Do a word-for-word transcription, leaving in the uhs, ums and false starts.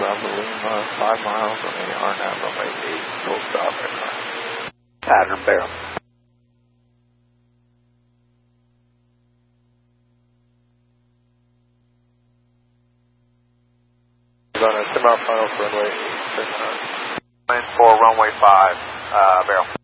Bravo Lima, five miles on the R N A V runway eight, full stop aircraft. Pattern barrel. On a ten mile final for runway eight, six nine. For runway five, uh, barrel.